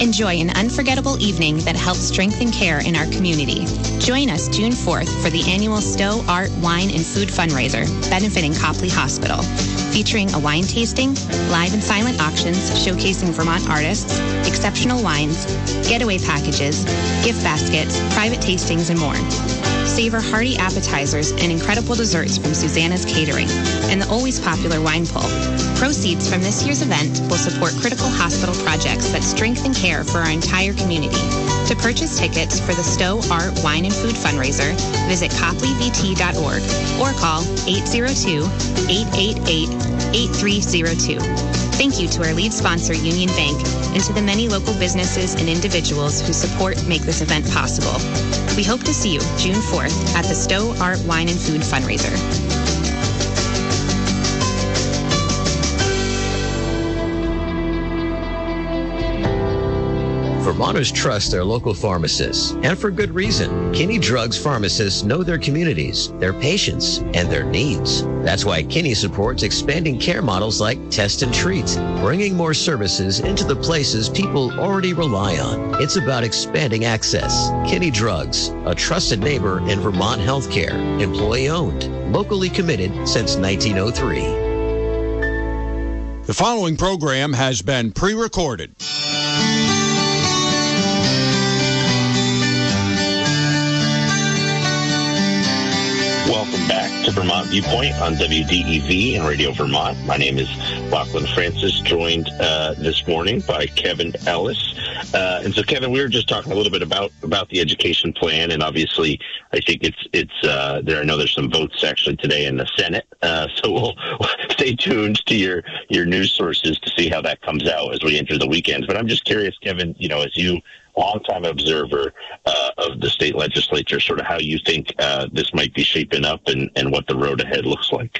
Enjoy an unforgettable evening that helps strengthen care in our community. Join us June 4th for the annual Stowe Art, Wine, and Food fundraiser benefiting Copley Hospital, featuring a wine tasting, live and silent auctions showcasing Vermont artists, exceptional wines, getaway packages, gift baskets, private tastings, and more. Savor hearty appetizers and incredible desserts from Susanna's Catering and the always popular wine pull. Proceeds from this year's event will support critical hospital projects that strengthen care for our entire community. To purchase tickets for the Stowe Art, Wine, and Food fundraiser, visit copleyvt.org or call 802-888-8302. Thank you to our lead sponsor, Union Bank, and to the many local businesses and individuals whose support make this event possible. We hope to see you June 4th at the Stowe Art, Wine, and Food fundraiser. Vermonters trust their local pharmacists, and for good reason. Kinney Drugs pharmacists know their communities, their patients, and their needs. That's why Kinney supports expanding care models like Test and Treat, bringing more services into the places people already rely on. It's about expanding access. Kinney Drugs, a trusted neighbor in Vermont healthcare, employee-owned, locally committed since 1903. The following program has been pre-recorded. Welcome back to Vermont Viewpoint on WDEV and Radio Vermont. My name is Lachlan Francis, joined this morning by Kevin Ellis. And so, Kevin, we were just talking a little bit about the education plan, and obviously, I think it's there. I know there's some votes actually today in the Senate, so we'll stay tuned to your news sources to see how that comes out as we enter the weekend. But I'm just curious, Kevin, as you longtime observer of the state legislature, sort of how you think this might be shaping up and what the road ahead looks like.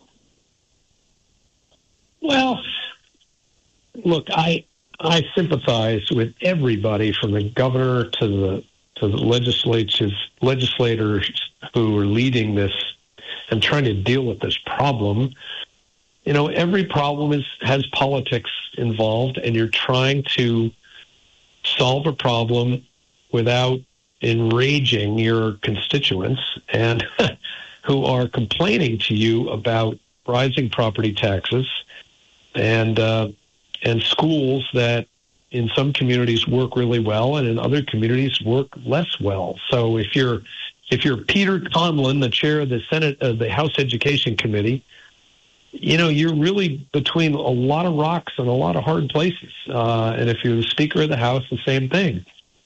Well, look, I sympathize with everybody from the governor to the legislators who are leading this and trying to deal with this problem. Every problem has politics involved, and you're trying to solve a problem without enraging your constituents and who are complaining to you about rising property taxes and schools that in some communities work really well and in other communities work less well. So if you're Peter Conlon, the chair of the House Education Committee, you're really between a lot of rocks and a lot of hard places. And if you're the Speaker of the House, the same thing.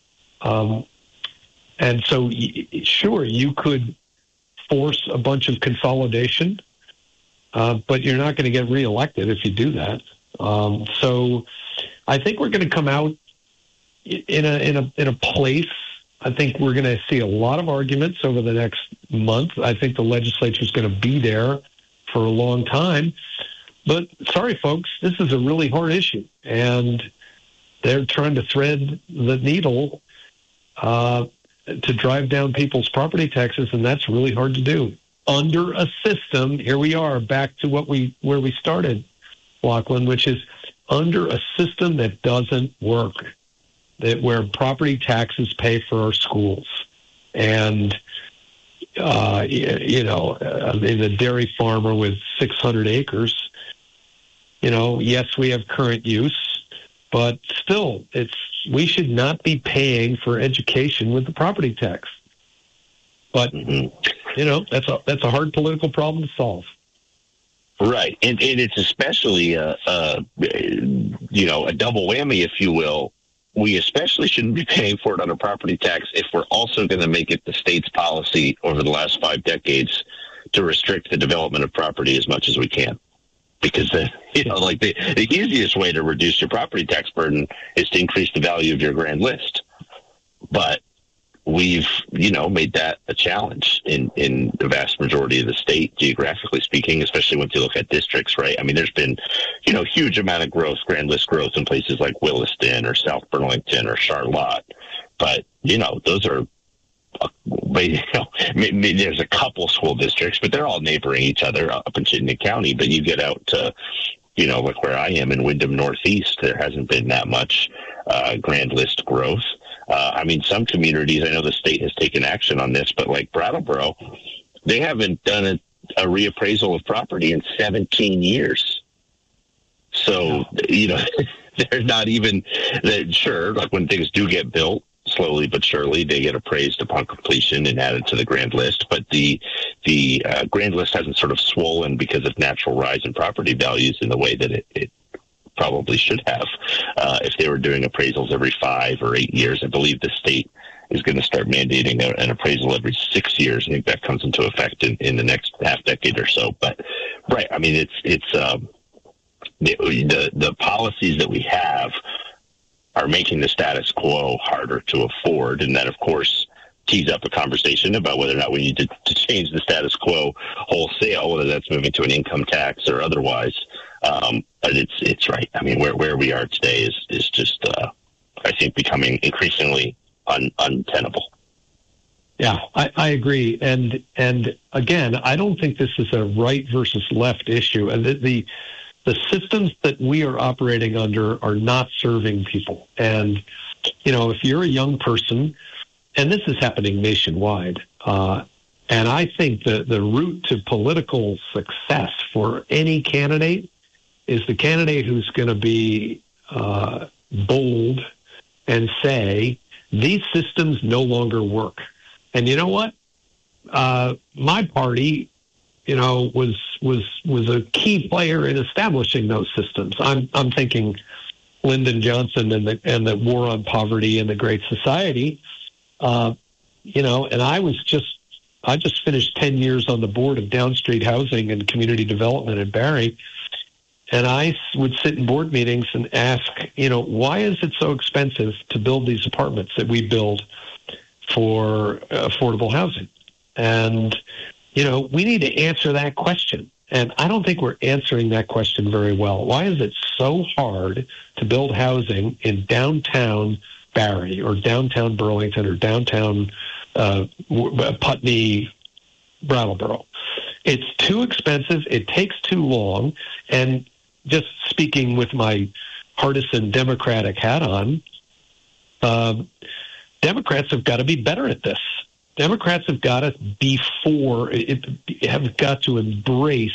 And so, sure, you could force a bunch of consolidation, but you're not going to get reelected if you do that. So I think we're going to come out in a place. I think we're going to see a lot of arguments over the next month. I think the legislature is going to be there for a long time. But sorry, folks, this is a really hard issue, and they're trying to thread the needle to drive down people's property taxes, and that's really hard to do. Under a system, here we are, back to where we started, Lachlan, which is under a system that doesn't work, where property taxes pay for our schools. And the dairy farmer with 600 acres, yes, we have current use, but still, we should not be paying for education with the property tax. But, that's a hard political problem to solve. Right. And it's especially a double whammy, if you will. We especially shouldn't be paying for it on a property tax if we're also going to make it the state's policy over the last 5 decades to restrict the development of property as much as we can. Because the easiest way to reduce your property tax burden is to increase the value of your grand list. But we've, made that a challenge in the vast majority of the state, geographically speaking, especially when you look at districts, right? I mean, there's been, huge amount of growth, grand list growth in places like Williston or South Burlington or Charlotte. But, those are, maybe there's a couple school districts, but they're all neighboring each other up in Chittenden County. But you get out to, like where I am in Windham Northeast, there hasn't been that much grand list growth. I mean, some communities, I know the state has taken action on this, but like Brattleboro, they haven't done a reappraisal of property in 17 years. So, you know, they're not even sure, like when things do get built, slowly but surely they get appraised upon completion and added to the grand list. But the grand list hasn't sort of swollen because of natural rise in property values in the way that it probably should have. If they were doing appraisals every 5 or 8 years, I believe the state is going to start mandating an appraisal every 6 years. I think that comes into effect in the next half decade or so. But right, I mean, it's the policies that we have are making the status quo harder to afford, and that, of course, tees up a conversation about whether or not we need to change the status quo wholesale, whether that's moving to an income tax or otherwise. But it's right. I mean, where we are today is just, I think, becoming increasingly untenable. Yeah, I agree. And again, I don't think this is a right versus left issue. And the systems that we are operating under are not serving people. And, you know, if you're a young person, and this is happening nationwide, and I think the route to political success for any candidate is the candidate who's going to be bold and say, these systems no longer work. And you know what? My party, you know, was a key player in establishing those systems. I'm thinking Lyndon Johnson and the war on poverty and the Great Society. You know, and I just finished 10 years on the board of Down Street Housing and Community Development in Barrie, and I would sit in board meetings and ask, you know, why is it so expensive to build these apartments that we build for affordable housing? And you know, we need to answer that question. And I don't think we're answering that question very well. Why is it so hard to build housing in downtown Barrie or downtown Burlington or downtown Putney, Brattleboro? It's too expensive. It takes too long. And just speaking with my partisan Democratic hat on, Democrats have got to be better at this. Democrats have got to have got to embrace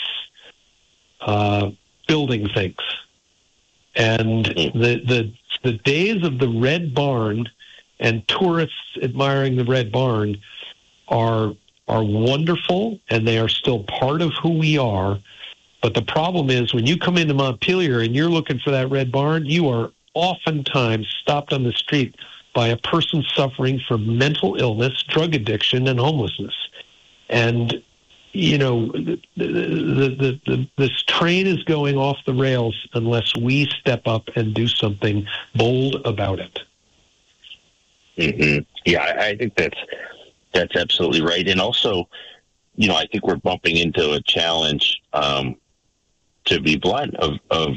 building things, and the days of the Red Barn and tourists admiring the Red Barn are wonderful, and they are still part of who we are. But the problem is when you come into Montpelier and you're looking for that Red Barn, you are oftentimes stopped on the street by a person suffering from mental illness, drug addiction, and homelessness. And, you know, this train is going off the rails unless we step up and do something bold about it. Mm-hmm. Yeah, I think that's absolutely right. And also, you know, I think we're bumping into a challenge, to be blunt, of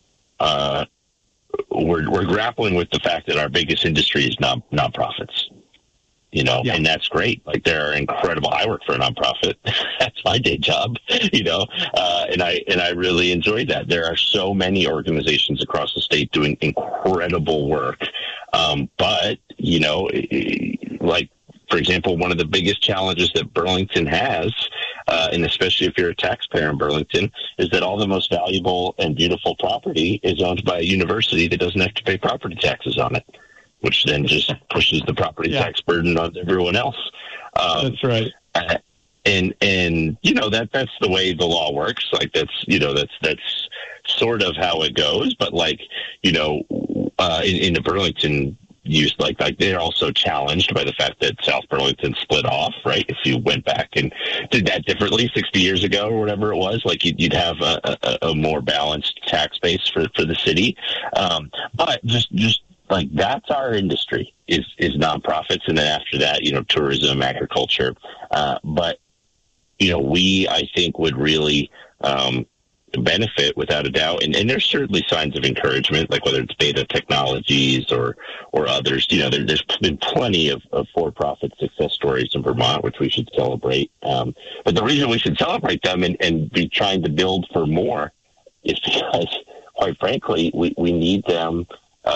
we're grappling with the fact that our biggest industry is nonprofits, you know, and that's great. Like, they're incredible. I work for a nonprofit. That's my day job, you know, and I really enjoy that. There are so many organizations across the state doing incredible work. But, you know, like, for example, one of the biggest challenges that Burlington has, and especially if you're a taxpayer in Burlington, is that all the most valuable and beautiful property is owned by a university that doesn't have to pay property taxes on it, which then just pushes the property tax burden on everyone else. That's right. And you know, that's the way the law works. Like, that's sort of how it goes. But, like, you know, in the Burlington use, like they're also challenged by the fact that South Burlington split off, right? If you went back and did that differently 60 years ago or whatever it was, like, you'd have a more balanced tax base for the city. But just like, that's our industry is nonprofits. And then after that, you know, tourism, agriculture. But, you know, I think would really, benefit without a doubt, and there's certainly signs of encouragement, like whether it's Beta Technologies or others. You know, there's been plenty of for-profit success stories in Vermont, which we should celebrate. But the reason we should celebrate them and be trying to build for more is because, quite frankly, we need them to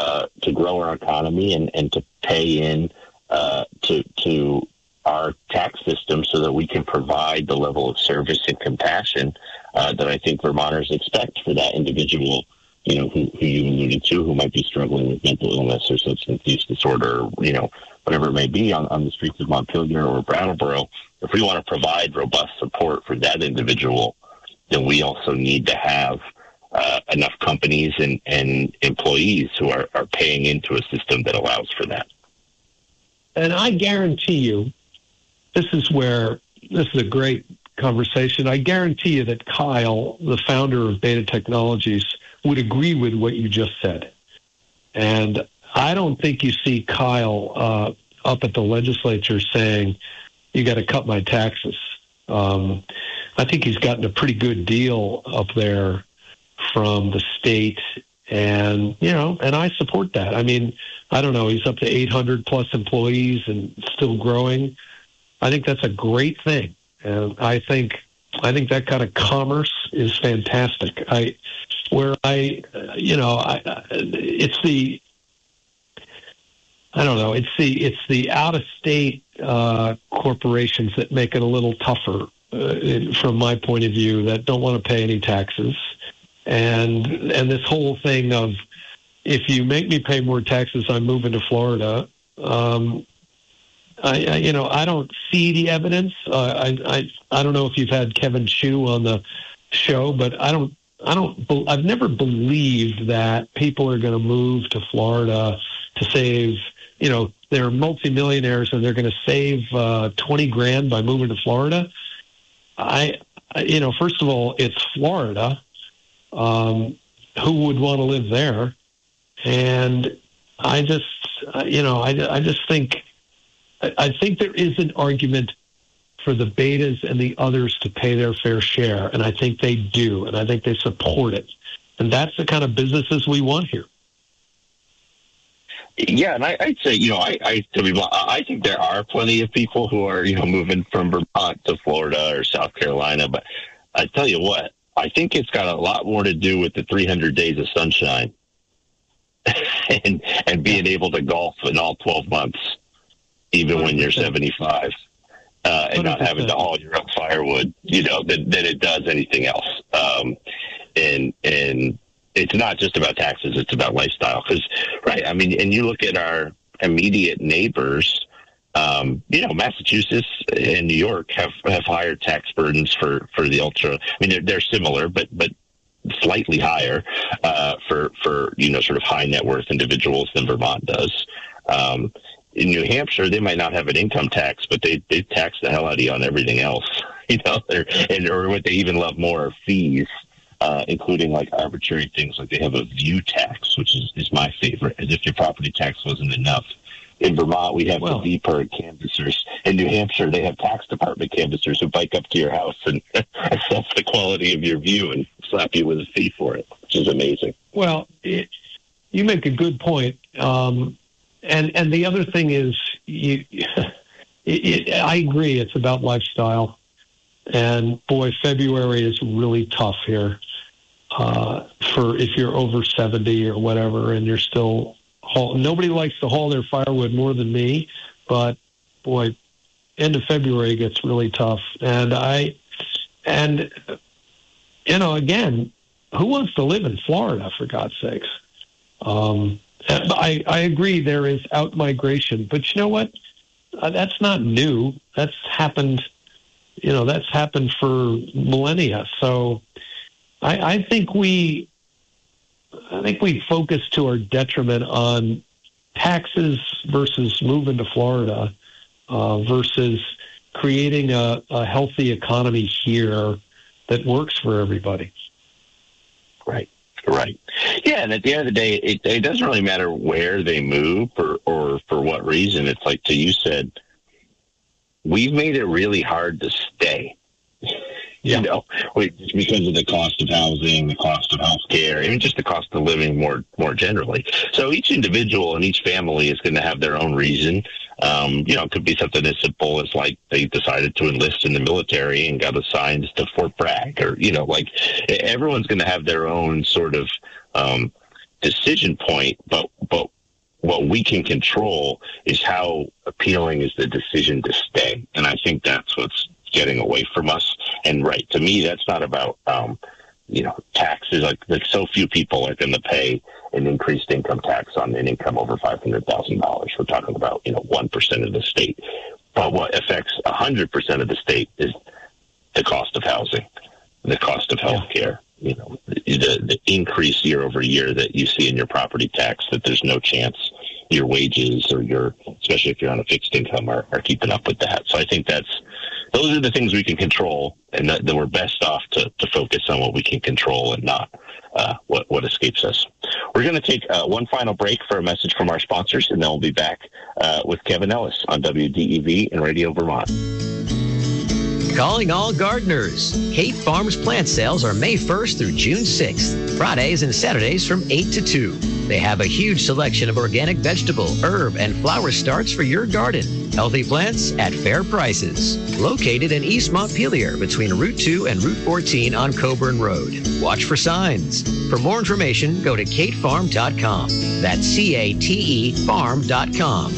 to grow our economy and to pay in to our tax system so that we can provide the level of service and compassion that I think Vermonters expect for that individual, who you alluded to, who might be struggling with mental illness or substance use disorder, whatever it may be on the streets of Montpelier or Brattleboro. If we want to provide robust support for that individual, then we also need to have enough companies and employees who are paying into a system that allows for that. And I guarantee you, this is a great conversation. I guarantee you that Kyle, the founder of Beta Technologies, would agree with what you just said. And I don't think you see Kyle up at the legislature saying, you got to cut my taxes. I think he's gotten a pretty good deal up there from the state. And, and I support that. I mean, I don't know, he's up to 800 plus employees and still growing. I think that's a great thing. And I think that kind of commerce is fantastic. It's the out-of-state corporations that make it a little tougher, from my point of view, that don't want to pay any taxes, and this whole thing of, if you make me pay more taxes, I'm moving to Florida. I don't see the evidence. I don't know if you've had Kevin Chu on the show, but I've never believed that people are going to move to Florida to save. They're multimillionaires and they're going to save $20,000 by moving to Florida. First of all, it's Florida. Who would want to live there? And I just think there is an argument for the betas and the others to pay their fair share, and I think they do, and I think they support it. And that's the kind of businesses we want here. Yeah, and I'd say, I think there are plenty of people who are, moving from Vermont to Florida or South Carolina. But I tell you what, I think it's got a lot more to do with the 300 days of sunshine and being able to golf in all 12 months, even when you're 75, and not having to haul your own firewood, than it does anything else. And it's not just about taxes; it's about lifestyle. Because, right? I mean, and you look at our immediate neighbors. Massachusetts and New York have higher tax burdens for the ultra. I mean, they're similar, but slightly higher for sort of high net worth individuals than Vermont does. In New Hampshire, they might not have an income tax, but they tax the hell out of you on everything else. Or what they even love more are fees. Including like arbitrary things, like they have a view tax, which is my favorite, as if your property tax wasn't enough. In Vermont, we have the VPERG canvassers. In New Hampshire, they have tax department canvassers who bike up to your house and assess the quality of your view and slap you with a fee for it, which is amazing. Well, you make a good point. And the other thing is, I agree, it's about lifestyle. And boy, February is really tough here for if you're over 70 or whatever, and you're still nobody likes to haul their firewood more than me, but boy, end of February gets really tough. And again, who wants to live in Florida, for God's sakes? I agree there is out-migration, but you know what? That's not new. That's happened. That's happened for millennia. So I think we focus to our detriment on taxes versus moving to Florida versus creating a healthy economy here that works for everybody. Right. Yeah, and at the end of the day, it doesn't really matter where they move or for what reason. It's like you said, we've made it really hard to stay. Because of the cost of housing, the cost of health care, even just the cost of living more generally. So each individual and each family is going to have their own reason. It could be something as simple as like they decided to enlist in the military and got assigned to Fort Bragg, or everyone's going to have their own sort of decision point. But what we can control is how appealing is the decision to stay. And I think that's what's getting away from us. And right, to me, that's not about, taxes. Like so few people are going to pay an increased income tax on an income over $500,000. We're talking about, 1% of the state. But what affects 100% of the state is the cost of housing, the cost of health care, the increase year over year that you see in your property tax, that there's no chance your wages or especially if you're on a fixed income, are keeping up with that. So I think those are the things we can control, and that we're best off to focus on what we can control and not what escapes us. We're going to take one final break for a message from our sponsors, and then we'll be back with Kevin Ellis on WDEV and Radio Vermont. Calling all gardeners. Kate Farms plant sales are May 1st through June 6th, Fridays and Saturdays from 8 to 2. They have a huge selection of organic vegetable, herb, and flower starts for your garden. Healthy plants at fair prices. Located in East Montpelier between Route 2 and Route 14 on Coburn Road. Watch for signs. For more information, go to katefarm.com. That's CATE farm.com.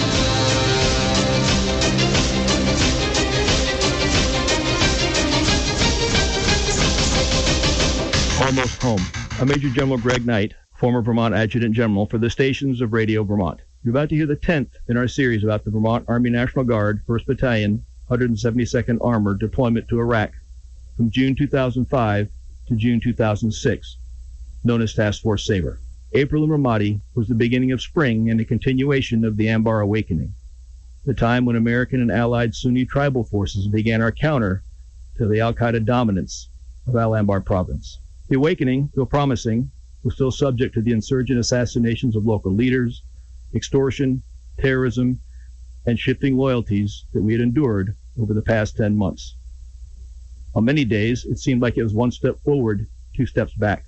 Almost Home. I'm Major General Greg Knight, former Vermont Adjutant General for the stations of Radio Vermont. You're about to hear the 10th in our series about the Vermont Army National Guard, 1st Battalion, 172nd Armored deployment to Iraq from June 2005 to June 2006, known as Task Force Sabre. April in Ramadi was the beginning of spring and a continuation of the Anbar Awakening, the time when American and allied Sunni tribal forces began our counter to the al-Qaeda dominance of Al-Anbar province. The awakening, though promising, was still subject to the insurgent assassinations of local leaders, extortion, terrorism, and shifting loyalties that we had endured over the past 10 months. On many days, it seemed like it was one step forward, 2 steps back.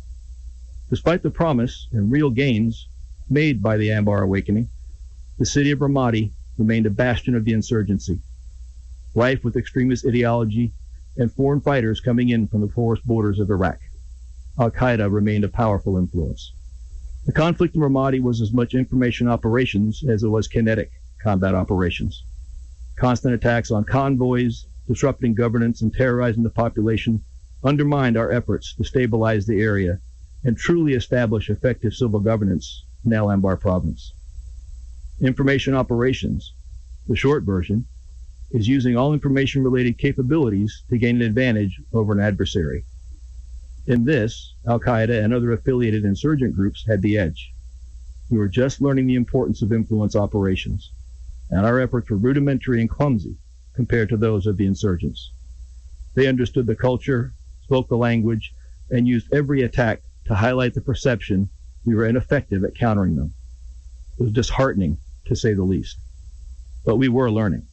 Despite the promise and real gains made by the Anbar Awakening, the city of Ramadi remained a bastion of the insurgency, rife with extremist ideology and foreign fighters coming in from the porous borders of Iraq. Al-Qaeda remained a powerful influence. The conflict in Ramadi was as much information operations as it was kinetic combat operations. Constant attacks on convoys, disrupting governance and terrorizing the population undermined our efforts to stabilize the area and truly establish effective civil governance in Al-Anbar province. Information operations, the short version, is using all information-related capabilities to gain an advantage over an adversary. In this, Al-Qaeda and other affiliated insurgent groups had the edge. We were just learning the importance of influence operations, and our efforts were rudimentary and clumsy compared to those of the insurgents. They understood the culture, spoke the language, and used every attack to highlight the perception we were ineffective at countering them. It was disheartening, to say the least. But we were learning.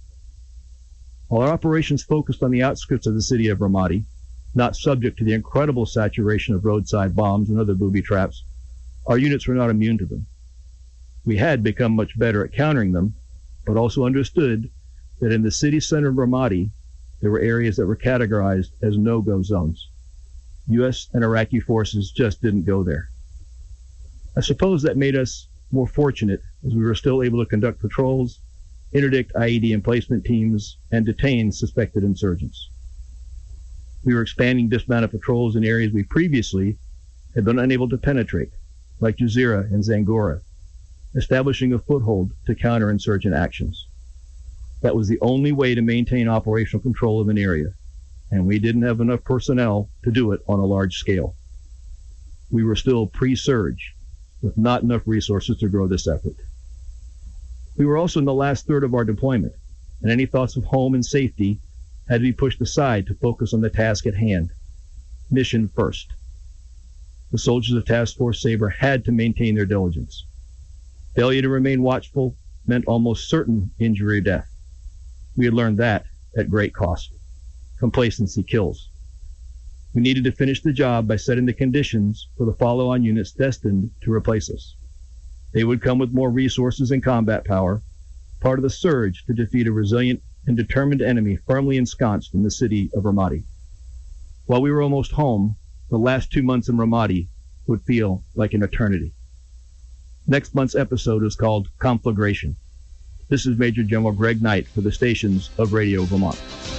While our operations focused on the outskirts of the city of Ramadi, not subject to the incredible saturation of roadside bombs and other booby traps, our units were not immune to them. We had become much better at countering them, but also understood that in the city center of Ramadi, there were areas that were categorized as no-go zones. U.S. and Iraqi forces just didn't go there. I suppose that made us more fortunate, as we were still able to conduct patrols, interdict IED emplacement teams, and detain suspected insurgents. We were expanding dismounted patrols in areas we previously had been unable to penetrate, like Jazeera and Zangora, establishing a foothold to counter insurgent actions. That was the only way to maintain operational control of an area, and we didn't have enough personnel to do it on a large scale. We were still pre-surge, with not enough resources to grow this effort. We were also in the last third of our deployment, and any thoughts of home and safety had to be pushed aside to focus on the task at hand. Mission first. The soldiers of Task Force Sabre had to maintain their diligence. Failure to remain watchful meant almost certain injury or death. We had learned that at great cost. Complacency kills. We needed to finish the job by setting the conditions for the follow-on units destined to replace us. They would come with more resources and combat power, part of the surge to defeat a resilient and determined enemy firmly ensconced in the city of Ramadi. While we were almost home, the last 2 months in Ramadi would feel like an eternity. Next month's episode is called Conflagration. This is Major General Greg Knight for the stations of Radio Vermont.